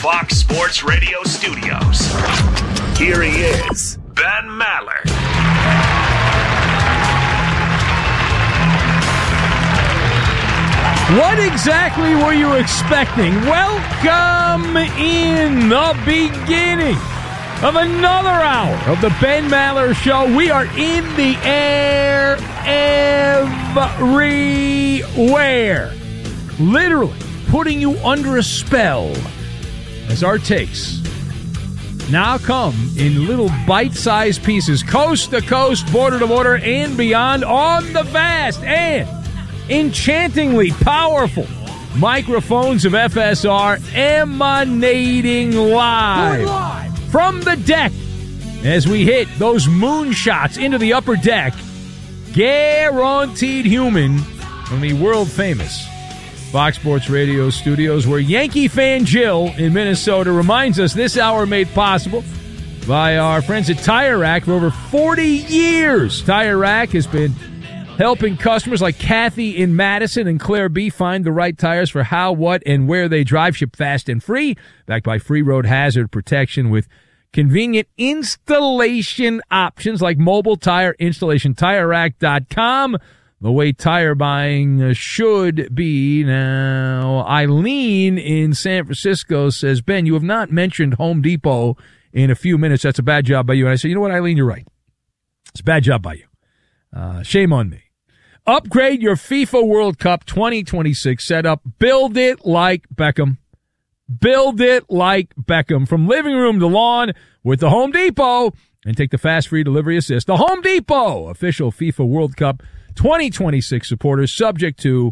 Fox Sports Radio studios. Here he is, Ben Maller. What exactly were you expecting? Welcome in the beginning of another hour of the Ben Maller Show. We are in the air everywhere. Literally putting you under a spell as our takes now come in little bite-sized pieces, coast to coast, border to border, and beyond on the vast and enchantingly powerful microphones of FSR, emanating live from the deck as we hit those moonshots into the upper deck. Guaranteed human from the world-famous Fox Sports Radio studios, where Yankee fan Jill in Minnesota reminds us this hour made possible by our friends at Tire Rack for over 40 years. Tire Rack has been helping customers like Kathy in Madison and Claire B find the right tires for how, what, and where they drive. Ship fast and free, backed by free road hazard protection with convenient installation options like mobile tire installation. TireRack.com, the way tire buying should be. Now, Eileen in San Francisco says, Ben, you have not mentioned Home Depot in a few minutes. That's a bad job by you. And I said, you know what, Eileen, you're right. It's a bad job by you. Shame on me. Upgrade your FIFA World Cup 2026 setup. Build it like Beckham. Build it like Beckham. From living room to lawn with the Home Depot. And take the fast free delivery assist. The Home Depot, official FIFA World Cup 2026 supporters, subject to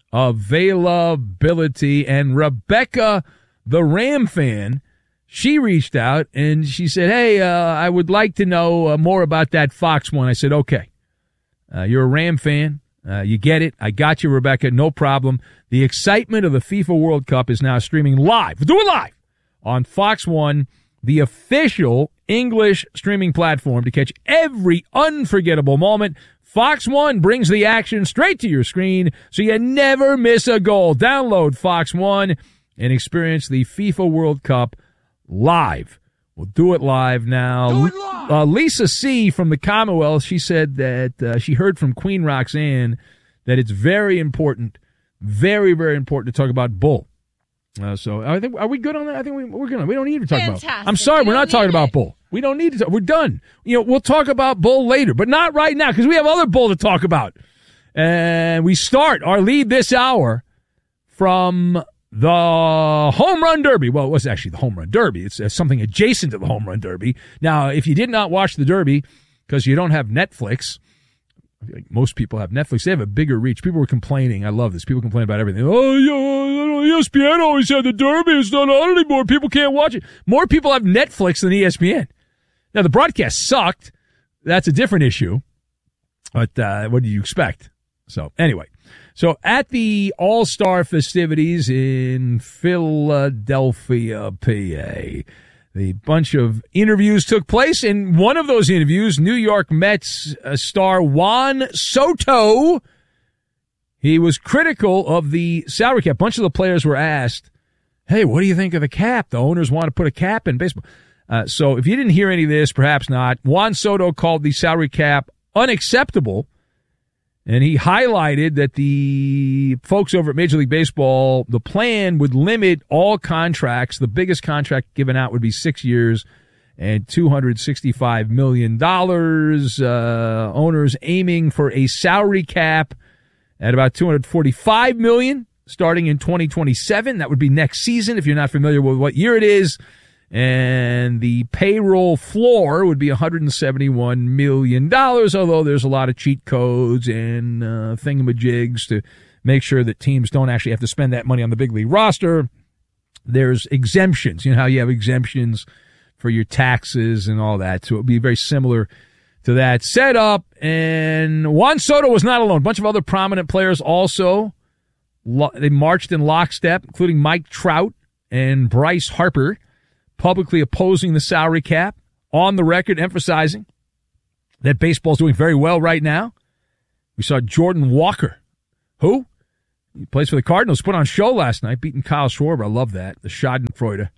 availability. And Rebecca, the Ram fan, she reached out and she said, hey, I would like to know more about that Fox one. I said, okay. You're a Ram fan. You get it. I got you, Rebecca. No problem. The excitement of the FIFA World Cup is now streaming live. Do it live on Fox One, the official English streaming platform to catch every unforgettable moment. Fox One brings the action straight to your screen so you never miss a goal. Download Fox One and experience the FIFA World Cup live. We'll do it live now. Do it live. Lisa C. from the Commonwealth, she said that she heard from Queen Roxanne that it's very important, very, very important to talk about Bull. So I think, are we good on that? I think we're good. We don't need to talk about it. I'm sorry, we're not talking about Bull. We don't need to talk. We're done. We'll talk about Bull later, but not right now because we have other Bull to talk about. And we start our lead this hour from the Home Run Derby. Well, it was actually the Home Run Derby. It's something adjacent to the Home Run Derby. Now, if you did not watch the Derby because you don't have Netflix, most people have Netflix, they have a bigger reach. People were complaining. I love this. People complain about everything. Oh, yeah, ESPN always had the Derby. It's not on anymore. People can't watch it. More people have Netflix than ESPN. Now, the broadcast sucked. That's a different issue. But what do you expect? So, anyway. So at the All-Star festivities in Philadelphia, PA, the bunch of interviews took place. In one of those interviews, New York Mets star Juan Soto, he was critical of the salary cap. A bunch of the players were asked, hey, what do you think of the cap? The owners want to put a cap in baseball. So if you didn't hear any of this, perhaps not, Juan Soto called the salary cap unacceptable. And he highlighted that the folks over at Major League Baseball, the plan would limit all contracts. The biggest contract given out would be 6 years and $265 million. Owners aiming for a salary cap at about $245 million starting in 2027. That would be next season if you're not familiar with what year it is. And the payroll floor would be $171 million, although there's a lot of cheat codes and thingamajigs to make sure that teams don't actually have to spend that money on the big league roster. There's exemptions. You know how you have exemptions for your taxes and all that. So it would be very similar to that setup. And Juan Soto was not alone. A bunch of other prominent players also. They marched in lockstep, including Mike Trout and Bryce Harper, publicly opposing the salary cap, on the record emphasizing that baseball's doing very well right now. We saw Jordan Walker, who he plays for the Cardinals, put on a show last night, beating Kyle Schwarber. I love that. The Schadenfreude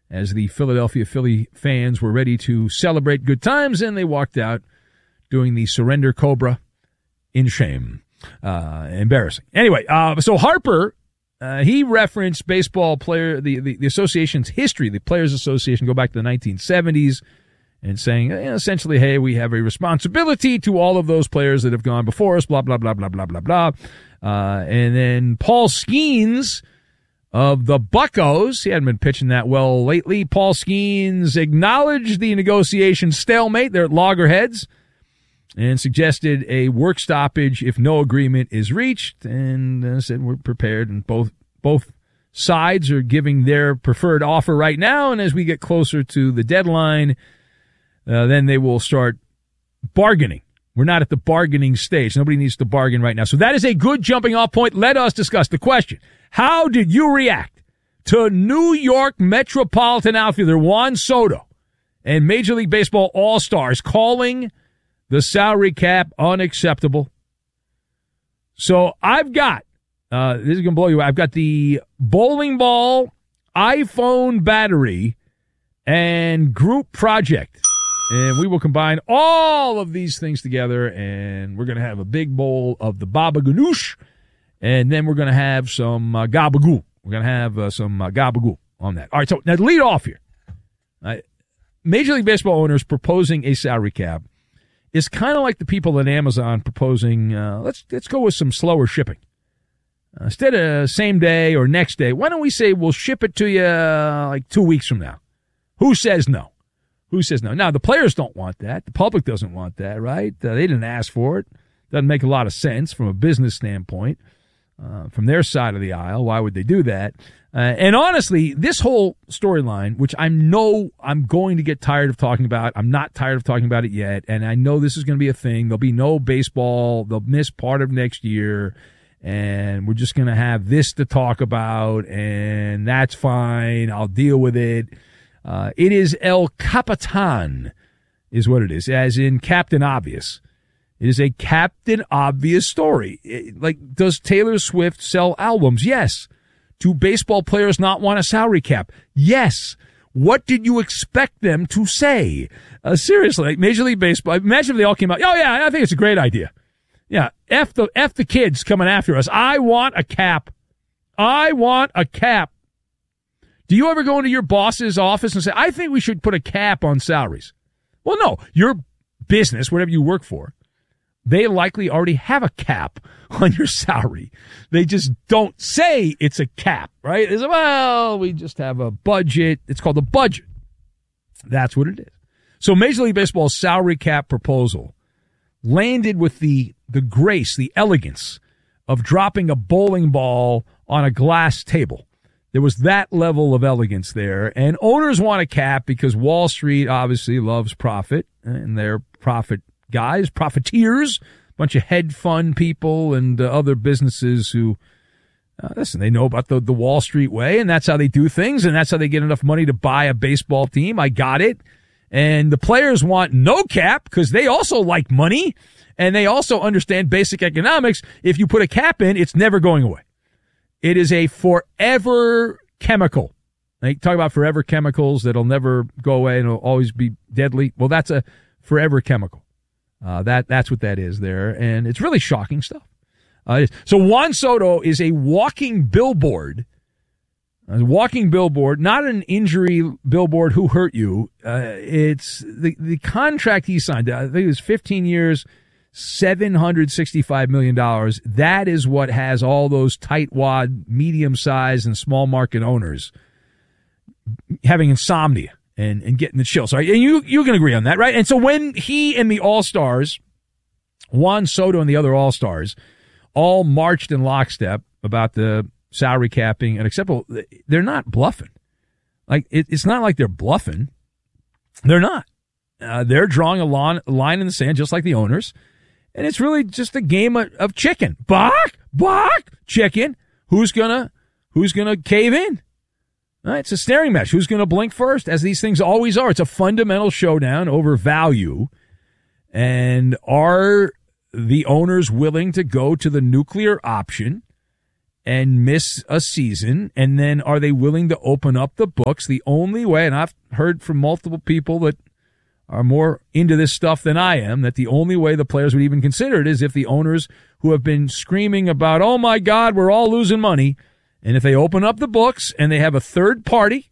as the Philadelphia Philly fans were ready to celebrate good times, and they walked out doing the surrender cobra in shame. Embarrassing. Anyway, so Harper, he referenced baseball player, the association's history, the Players Association, go back to the 1970s, and saying, essentially, hey, we have a responsibility to all of those players that have gone before us, blah, blah, blah, blah, blah, blah, blah. And then Paul Skeens of the Buccos, he hadn't been pitching that well lately. Paul Skeens acknowledged the negotiation stalemate. They're at loggerheads, and suggested a work stoppage if no agreement is reached, and said we're prepared, and both sides are giving their preferred offer right now, and as we get closer to the deadline, then they will start bargaining. We're not at the bargaining stage. Nobody needs to bargain right now. So that is a good jumping off point. Let us discuss the question. How did you react to New York Metropolitan outfielder Juan Soto and Major League Baseball All-Stars calling the salary cap unacceptable? So I've got, this is going to blow you away, I've got the bowling ball, iPhone battery, and group project. And we will combine all of these things together, and we're going to have a big bowl of the baba ganoush, and then we're going to have some gabagool. We're going to have some gabagool on that. All right, so now to lead off here, Major League Baseball owners proposing a salary cap is kind of like the people at Amazon proposing, let's go with some slower shipping. Instead of same day or next day, why don't we say we'll ship it to you like 2 weeks from now? Who says no? Who says no? Now, the players don't want that. The public doesn't want that, right? They didn't ask for it. Doesn't make a lot of sense from a business standpoint. From their side of the aisle, why would they do that? And honestly, this whole storyline, which I'm going to get tired of talking about. I'm not tired of talking about it yet, and I know this is going to be a thing. There'll be no baseball. They'll miss part of next year, and we're just going to have this to talk about, and that's fine. I'll deal with it. It is El Capitan, is what it is, as in Captain Obvious. It is a Captain Obvious story. Does Taylor Swift sell albums? Yes. Do baseball players not want a salary cap? Yes. What did you expect them to say? Seriously, Major League Baseball, imagine if they all came out, oh yeah, I think it's a great idea. Yeah, F the kids coming after us. I want a cap. I want a cap. Do you ever go into your boss's office and say, I think we should put a cap on salaries? Well, no. Your business, whatever you work for, they likely already have a cap on your salary. They just don't say it's a cap, right? It's, well, we just have a budget. It's called a budget. That's what it is. So Major League Baseball's salary cap proposal landed with the grace, the elegance of dropping a bowling ball on a glass table. There was that level of elegance there. And owners want a cap because Wall Street obviously loves profit, and they're profit guys, profiteers, a bunch of hedge fund people and other businesses who, listen, they know about the Wall Street way, and that's how they do things, and that's how they get enough money to buy a baseball team. I got it. And the players want no cap because they also like money, and they also understand basic economics. If you put a cap in, it's never going away. It is a forever chemical. They talk about forever chemicals that'll never go away and will always be deadly. Well, that's a forever chemical. That's what that is there, and it's really shocking stuff. So Juan Soto is a walking billboard. Not an injury billboard. Who hurt you? It's the contract he signed. I think it was 15 years. $765 million. That is what has all those tightwad, medium-sized, and small-market owners having insomnia and getting the chills. Right? And you can agree on that, right? And so when he and the All-Stars, Juan Soto and the other All-Stars, all marched in lockstep about the salary capping and acceptable, they're not bluffing. It's not like they're bluffing. They're not. They're drawing a line in the sand just like the owners. And it's really just a game of chicken. Bark, chicken. Who's gonna cave in? It's a staring match. Who's gonna blink first? As these things always are. It's a fundamental showdown over value. And are the owners willing to go to the nuclear option and miss a season? And then are they willing to open up the books? The only way, and I've heard from multiple people that are more into this stuff than I am, that the only way the players would even consider it is if the owners who have been screaming about, oh my God, we're all losing money, and if they open up the books and they have a third party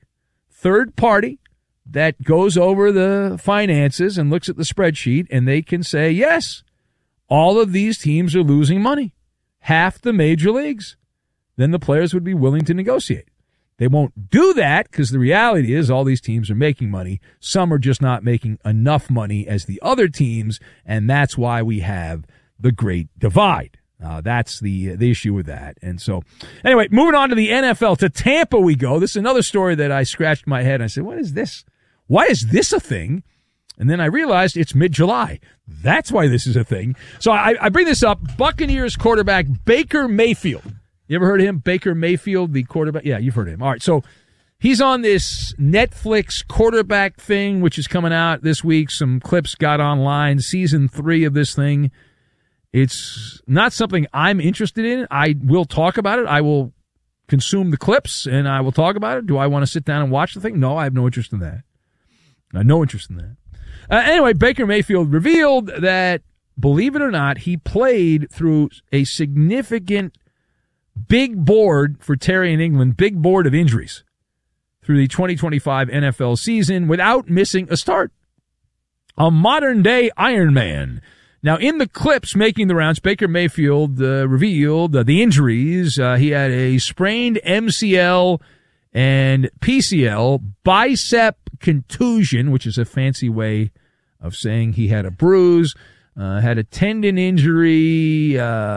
that goes over the finances and looks at the spreadsheet, and they can say, yes, all of these teams are losing money, half the major leagues, then the players would be willing to negotiate. They won't do that because the reality is all these teams are making money. Some are just not making enough money as the other teams, and that's why we have the Great Divide. That's the issue with that. And so, anyway, moving on to the NFL. To Tampa we go. This is another story that I scratched my head. I said, what is this? Why is this a thing? And then I realized it's mid-July. That's why this is a thing. So I bring this up. Buccaneers quarterback Baker Mayfield. You ever heard of him? Baker Mayfield, the quarterback? Yeah, you've heard of him. All right, so he's on this Netflix quarterback thing, which is coming out this week. Some clips got online. Season 3 of this thing. It's not something I'm interested in. I will talk about it. I will consume the clips, and I will talk about it. Do I want to sit down and watch the thing? No, I have no interest in that. No interest in that. Anyway, Baker Mayfield revealed that, believe it or not, he played through a significant big board for Terry in England, big board of injuries through the 2025 NFL season without missing a start. A modern-day Iron Man. Now, in the clips making the rounds, Baker Mayfield revealed the injuries. He had a sprained MCL and PCL, bicep contusion, which is a fancy way of saying he had a bruise, had a tendon injury.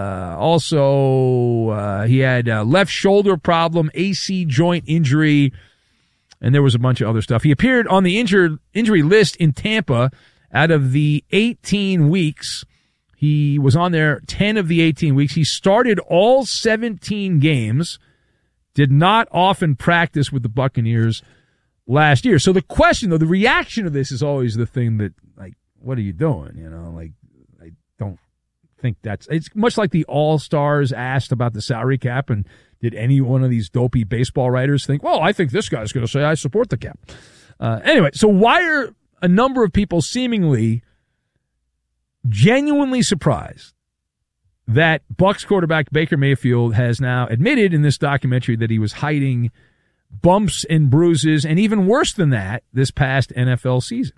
Also, he had a left shoulder problem, AC joint injury, and there was a bunch of other stuff. He appeared on the injury list in Tampa. Out of the 18 weeks, he was on there 10 of the 18 weeks. He started all 17 games, did not often practice with the Buccaneers last year. So the question, though, the reaction to this is always the thing that, like, what are you doing? You know, like, I don't think it's much like the All-Stars asked about the salary cap, and did any one of these dopey baseball writers think, well, I think this guy's going to say I support the cap. Anyway, so why are a number of people seemingly genuinely surprised that Bucs quarterback Baker Mayfield has now admitted in this documentary that he was hiding bumps and bruises, and even worse than that, this past NFL season?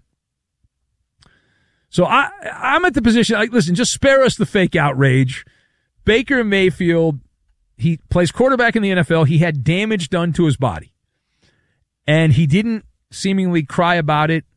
So I'm at the position, listen, just spare us the fake outrage. Baker Mayfield, he plays quarterback in the NFL. He had damage done to his body, and he didn't seemingly cry about it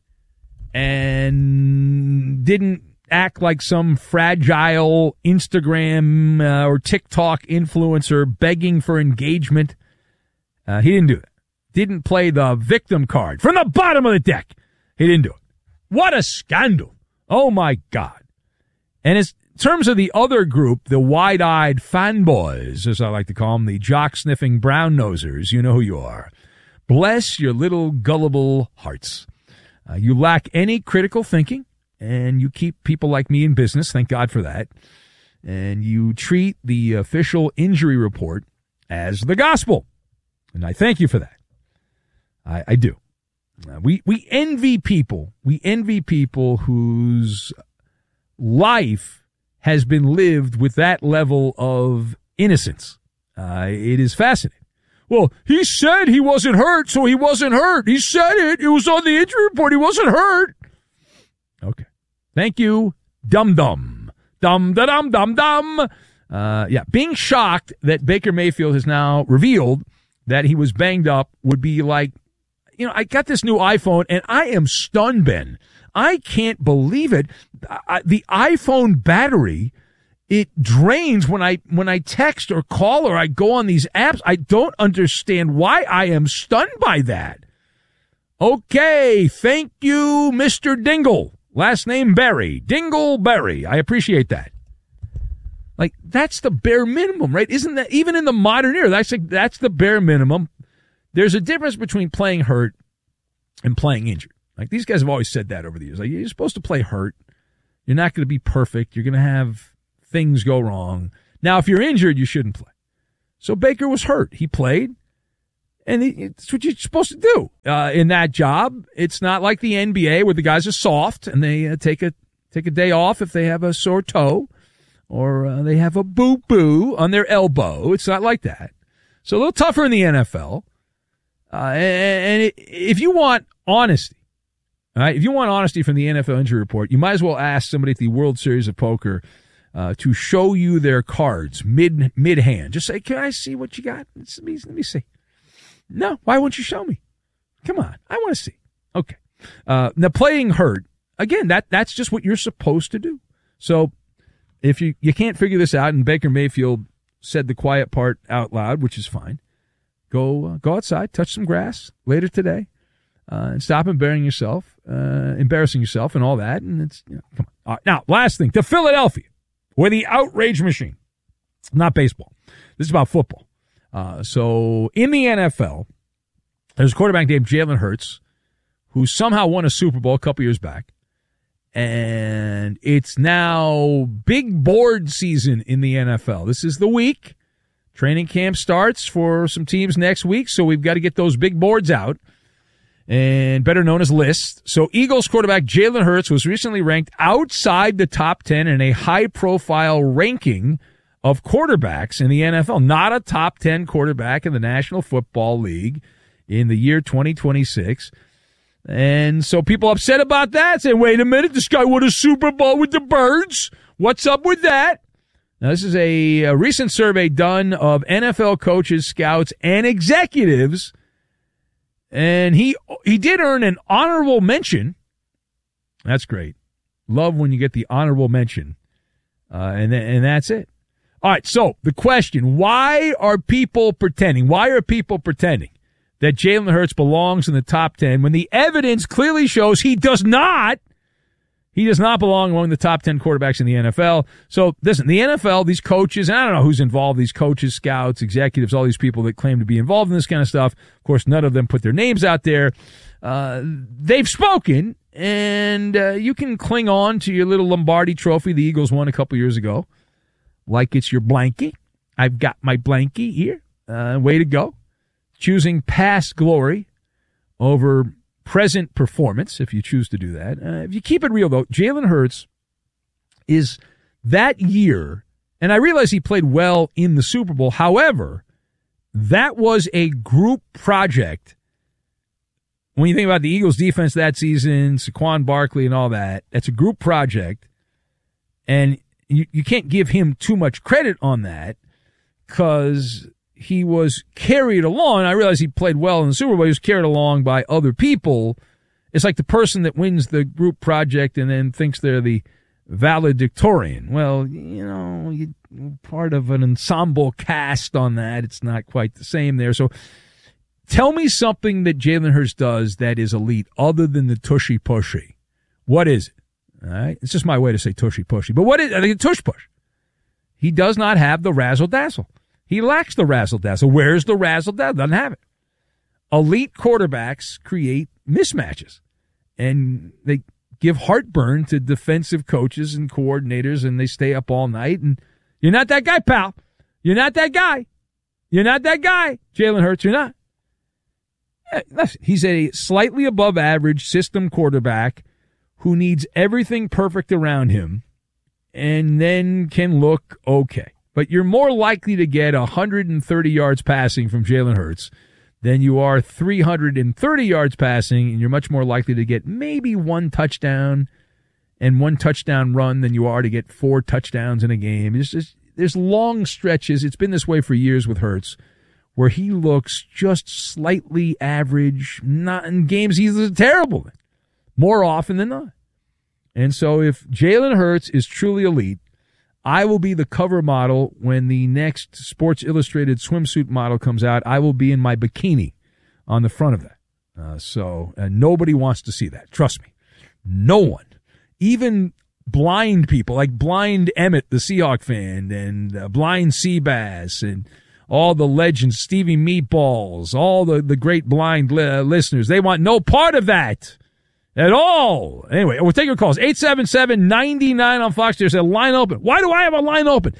and didn't act like some fragile Instagram or TikTok influencer begging for engagement. He didn't do that. Didn't play the victim card from the bottom of the deck. He didn't do it. What a scandal. Oh, my God. And in terms of the other group, the wide-eyed fanboys, as I like to call them, the jock-sniffing brown-nosers, you know who you are. Bless your little gullible hearts. You lack any critical thinking, and you keep people like me in business, thank God for that. And you treat the official injury report as the gospel. And I thank you for that. I do. We envy people. We envy people whose life has been lived with that level of innocence. It is fascinating. Well, he said he wasn't hurt, so he wasn't hurt. He said it. It was on the injury report. He wasn't hurt. Okay. Thank you, dum-dum. Dum-da-dum-dum-dum. Yeah, being shocked that Baker Mayfield has now revealed that he was banged up would be like, you know, I got this new iPhone, and I am stunned, Ben. I can't believe it. The iPhone battery, it drains when I text or call or I go on these apps. I don't understand why I am stunned by that. Okay, thank you, Mr. Dingle. Last name Berry. Dingleberry. I appreciate that. Like, that's the bare minimum, right? Isn't that, even in the modern era, that's the bare minimum. There's a difference between playing hurt and playing injured. Like, these guys have always said that over the years. Like, you're supposed to play hurt. You're not going to be perfect. You're going to have things go wrong. Now, if you're injured, you shouldn't play. So Baker was hurt. He played, and it's what you're supposed to do in that job. It's not like the NBA where the guys are soft and they take a day off if they have a sore toe or they have a boo-boo on their elbow. It's not like that. So a little tougher in the NFL. If you want honesty, all right, if you want honesty from the NFL injury report, you might as well ask somebody at the World Series of Poker to show you their cards mid-hand. Just say, can I see what you got? Let me see. No, why won't you show me? Come on, I want to see. Okay. Now, playing hurt, again, that's just what you're supposed to do. So if you can't figure this out, and Baker Mayfield said the quiet part out loud, which is fine, go outside, touch some grass later today, and stop embarrassing yourself and all that. And it's, come on. All right, now, last thing, to Philadelphia, where the outrage machine, not baseball. This is about football. So in the NFL, there's a quarterback named Jalen Hurts who somehow won a Super Bowl a couple years back. And it's now big board season in the NFL. This is the week. Training camp starts for some teams next week, so we've got to get those big boards out, and better known as lists. So Eagles quarterback Jalen Hurts was recently ranked outside the top 10 in a high-profile ranking of quarterbacks in the NFL. Not a top 10 quarterback in the National Football League in the year 2026. And so people upset about that, saying, wait a minute, this guy won a Super Bowl with the Birds. What's up with that? Now, this is a recent survey done of NFL coaches, scouts, and executives. And he did earn an honorable mention. That's great. Love when you get the honorable mention. And that's it. All right, so the question, why are people pretending? Why are people pretending that Jalen Hurts belongs in the top 10 when the evidence clearly shows he does not? He does not belong among the top 10 quarterbacks in the NFL. So, listen, the NFL, these coaches, and I don't know who's involved, these coaches, scouts, executives, all these people that claim to be involved in this kind of stuff. Of course, none of them put their names out there. They've spoken, and you can cling on to your little Lombardi trophy the Eagles won a couple years ago, like it's your blankie. I've got my blankie here. Way to go. Choosing past glory over present performance, if you choose to do that. If you keep it real, though, Jalen Hurts is that year, and I realize he played well in the Super Bowl. However, that was a group project. When you think about the Eagles' defense that season, Saquon Barkley and all that, that's a group project, and you can't give him too much credit on that because he was carried along. I realize he played well in the Super Bowl. He was carried along by other people. It's like the person that wins the group project and then thinks they're the valedictorian. Well, you're part of an ensemble cast on that. It's not quite the same there. So tell me something that Jalen Hurts does that is elite other than the tushy-pushy. What is it? All right? It's just my way to say tushy-pushy. But what is it? Tush-push. He does not have the razzle-dazzle. He lacks the razzle-dazzle. Where's the razzle-dazzle? Doesn't have it. Elite quarterbacks create mismatches, and they give heartburn to defensive coaches and coordinators, and they stay up all night. And you're not that guy, pal. You're not that guy. You're not that guy, Jalen Hurts. You're not. Listen, he's a slightly above average system quarterback who needs everything perfect around him and then can look okay. But you're more likely to get 130 yards passing from Jalen Hurts than you are 330 yards passing, and you're much more likely to get maybe one touchdown and one touchdown run than you are to get 4 touchdowns in a game. There's long stretches. It's been this way for years with Hurts, where he looks just slightly average, not in games he's terrible in, more often than not. And so if Jalen Hurts is truly elite, I will be the cover model when the next Sports Illustrated swimsuit model comes out. I will be in my bikini on the front of that. So nobody wants to see that. Trust me. No one. Even blind people, like blind Emmett, the Seahawk fan, and blind Seabass, and all the legends, Stevie Meatballs, all the great blind listeners, they want no part of that. at all. Anyway, we'll take your calls. 877-99 on Fox. There's a line open. Why do I have a line open?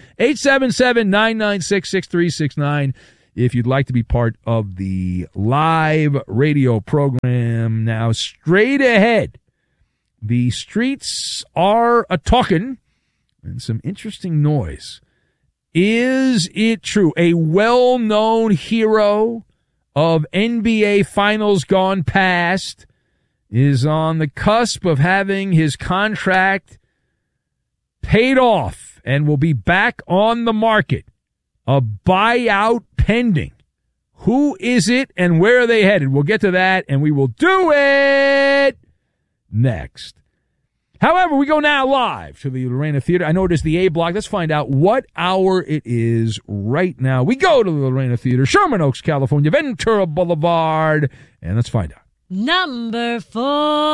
877-996-6369 if you'd like to be part of the live radio program. Now, straight ahead, the streets are a-talkin' and some interesting noise. Is it true? A well-known hero of NBA Finals gone past is on the cusp of having his contract paid off and will be back on the market. A buyout pending. Who is it and where are they headed? We'll get to that, and we will do it next. However, we go now live to the Lorena Theater. I know it is the A block. Let's find out what hour it is right now. We go to the Lorena Theater, Sherman Oaks, California, Ventura Boulevard, and let's find out. Number 4,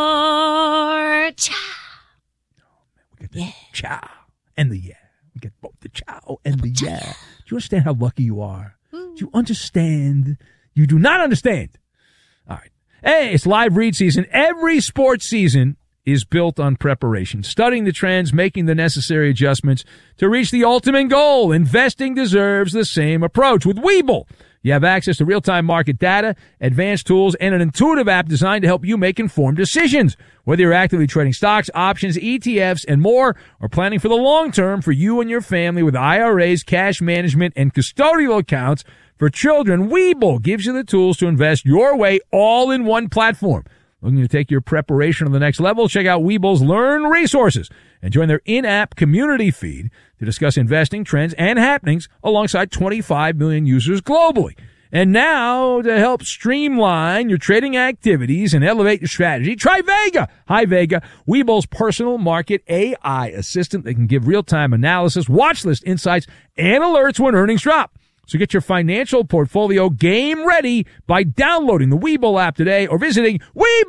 cha. Oh, man, we get the chow and the yeah. We get both the chow and the yeah. Do you understand how lucky you are? Do you understand? You do not understand. All right. Hey, it's live read season. Every sports season is built on preparation, studying the trends, making the necessary adjustments to reach the ultimate goal. Investing deserves the same approach. With Webull, you have access to real-time market data, advanced tools, and an intuitive app designed to help you make informed decisions. Whether you're actively trading stocks, options, ETFs, and more, or planning for the long term for you and your family with IRAs, cash management, and custodial accounts for children, Webull gives you the tools to invest your way all in one platform. Looking to take your preparation to the next level? Check out Webull's Learn Resources and join their in-app community feed to discuss investing trends and happenings alongside 25 million users globally. And now, to help streamline your trading activities and elevate your strategy, try Vega. Hi, Vega, Webull's personal market AI assistant that can give real-time analysis, watch list insights, and alerts when earnings drop. So get your financial portfolio game ready by downloading the Webull app today or visiting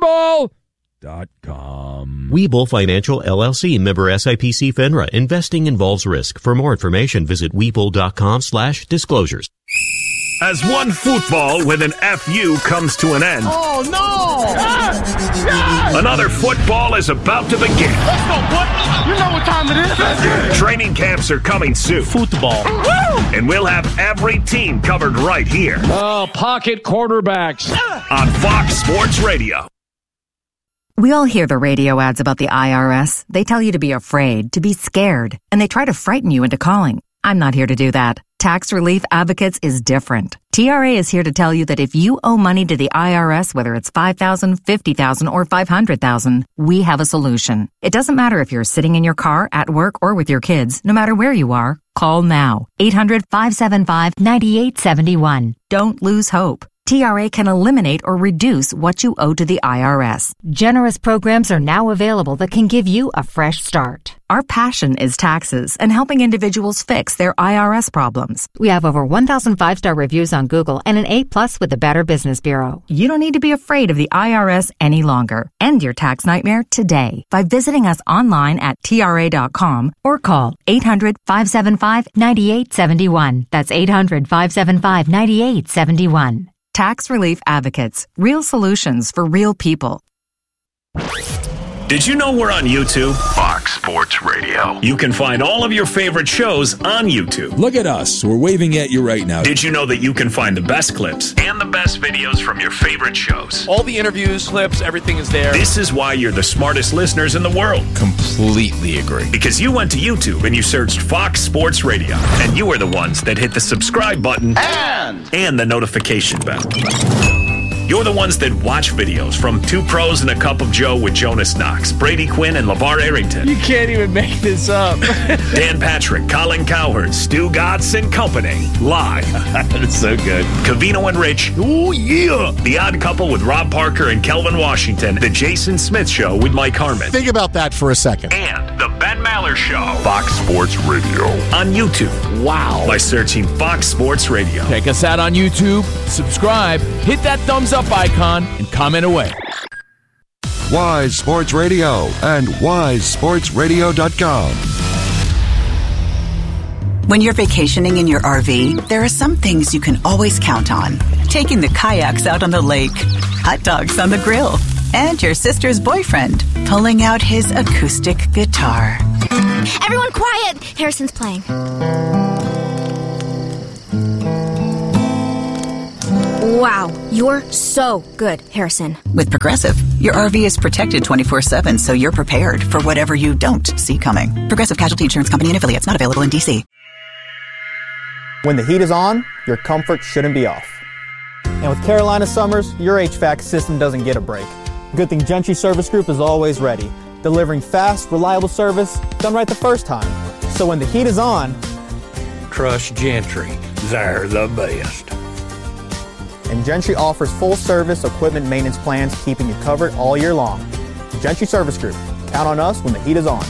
Webull.com. Webull Financial LLC, member SIPC FINRA. Investing involves risk. For more information, visit Webull.com/disclosures. As one football with an FU comes to an end. Oh, no! Another football is about to begin. Let's go, boy! You know what time it is. Training camps are coming soon. Football. Woo! And we'll have every team covered right here. Oh, pocket quarterbacks. On Fox Sports Radio. We all hear the radio ads about the IRS. They tell you to be afraid, to be scared, and they try to frighten you into calling. I'm not here to do that. Tax Relief Advocates is different. TRA is here to tell you that if you owe money to the IRS, whether it's $5,000, $50,000, or $500,000, we have a solution. It doesn't matter if you're sitting in your car, at work, or with your kids. No matter where you are, call now. 800-575-9871. Don't lose hope. TRA can eliminate or reduce what you owe to the IRS. Generous programs are now available that can give you a fresh start. Our passion is taxes and helping individuals fix their IRS problems. We have over 1,000 5-star reviews on Google and an A+ with the Better Business Bureau. You don't need to be afraid of the IRS any longer. End your tax nightmare today by visiting us online at TRA.com or call 800-575-9871. That's 800-575-9871. Tax Relief Advocates. Real solutions for real people. Did you know we're on YouTube? Fox Sports Radio. You can find all of your favorite shows on YouTube. Look at us. We're waving at you right now. Did you know that you can find the best clips and the best videos from your favorite shows? All the interviews, clips, everything is there. This is why you're the smartest listeners in the world. Completely agree. Because you went to YouTube and you searched Fox Sports Radio. And you were the ones that hit the subscribe button and the notification bell. You're the ones that watch videos from Two Pros and a Cup of Joe with Jonas Knox, Brady Quinn, and LeVar Arrington. You can't even make this up. Dan Patrick, Colin Cowherd, Stu Gatz and Company. Live. That's so good. Covino and Rich. Oh, yeah. The Odd Couple with Rob Parker and Kelvin Washington. The Jason Smith Show with Mike Harmon. Think about that for a second. And The Ben Maller Show. Fox Sports Radio. On YouTube. Wow. By searching Fox Sports Radio. Check us out on YouTube. Subscribe. Hit that thumbs up icon and comment away. Wise Sports Radio and wisesportsradio.com. When you're vacationing in your RV, there are some things you can always count on. Taking the kayaks out on the lake, hot dogs on the grill, and your sister's boyfriend pulling out his acoustic guitar. Everyone quiet! Harrison's playing. Wow, you're so good, Harrison. With Progressive, your RV is protected 24/7, so you're prepared for whatever you don't see coming. Progressive Casualty Insurance Company and affiliates, not available in D.C. When the heat is on, your comfort shouldn't be off. And with Carolina Summers, your HVAC system doesn't get a break. Good thing Gentry Service Group is always ready, delivering fast, reliable service done right the first time. So when the heat is on, trust Gentry. They're the best. And Gentry offers full-service equipment maintenance plans, keeping you covered all year long. Gentry Service Group. Count on us when the heat is on.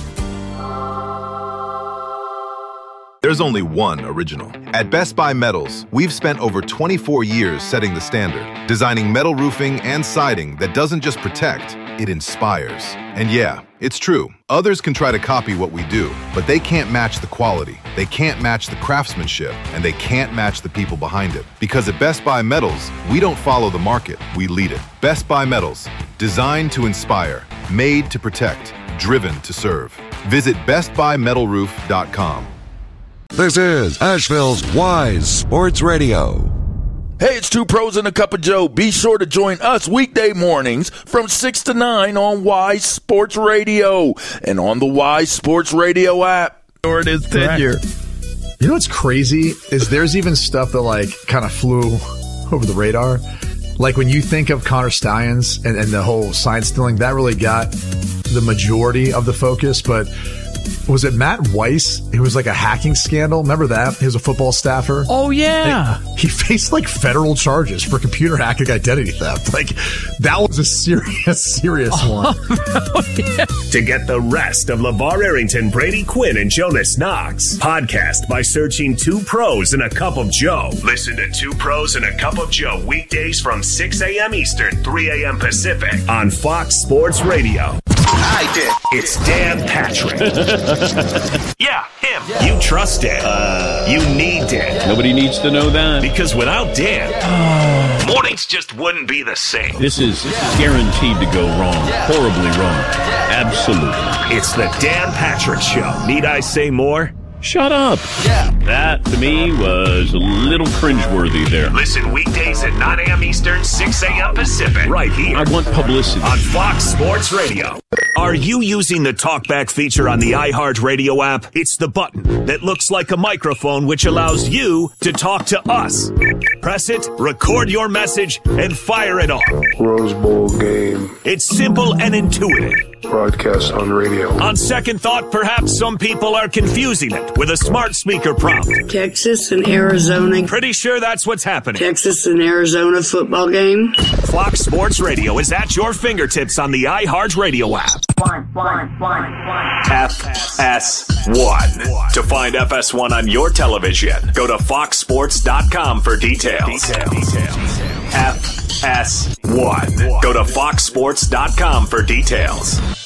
There's only one original. At Best Buy Metals, we've spent over 24 years setting the standard, designing metal roofing and siding that doesn't just protect, it inspires. And yeah, it's true. Others can try to copy what we do, but they can't match the quality, they can't match the craftsmanship, and they can't match the people behind it. Because at Best Buy Metals, we don't follow the market, we lead it. Best Buy Metals, designed to inspire, made to protect, driven to serve. Visit bestbuymetalroof.com. This is Asheville's Wise Sports Radio. Hey, it's Two Pros and a Cup of Joe. Be sure to join us weekday mornings from 6 to 9 on Wise Sports Radio and on the Wise Sports Radio app. Or it is tenure. You know what's crazy is there's even stuff that like kind of flew over the radar. Like when you think of Connor Stallions and the whole sign stealing, that really got the majority of the focus, but was it Matt Weiss? It was like a hacking scandal. Remember that? He was a football staffer. Oh, yeah. He faced like federal charges for computer hacking identity theft. Like that was a serious one. Yeah. To get the rest of LeVar Arrington, Brady Quinn, and Jonas Knox, podcast by searching Two Pros and a Cup of Joe. Listen to Two Pros and a Cup of Joe weekdays from 6 a.m. Eastern, 3 a.m. Pacific on Fox Sports Radio. I did. It's Dan Patrick. Yeah, him. Yeah. You trust Dan. You need Dan. Nobody needs to know that. Because without Dan, mornings just wouldn't be the same. This is guaranteed to go wrong. Horribly wrong. Absolutely. It's the Dan Patrick Show. Need I say more? Shut up. Yeah. That, to me, was a little cringeworthy there. Listen weekdays at 9 a.m. Eastern, 6 a.m. Pacific. Right here. I want publicity. On Fox Sports Radio. Are you using the TalkBack feature on the iHeartRadio app? It's the button that looks like a microphone which allows you to talk to us. Press it, record your message, and fire it off. Rose Bowl game. It's simple and intuitive. Broadcast on radio. On second thought, perhaps some people are confusing it with a smart speaker prompt. Texas and Arizona. Pretty sure that's what's happening. Texas and Arizona football game. Fox Sports Radio is at your fingertips on the iHeartRadio app. FS1. To find FS1 on your television, go to foxsports.com for details. FS1. Go to foxsports.com for details.